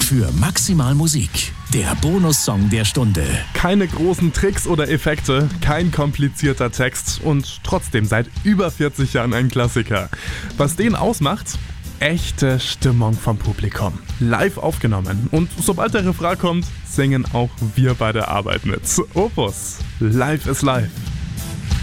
für Maximal Musik, der Bonussong der Stunde. Keine großen Tricks oder Effekte, kein komplizierter Text und trotzdem seit über 40 Jahren ein Klassiker. Was den ausmacht? Echte Stimmung vom Publikum. Live aufgenommen. Und sobald der Refrain kommt, singen auch wir bei der Arbeit mit. Opus. Live is live.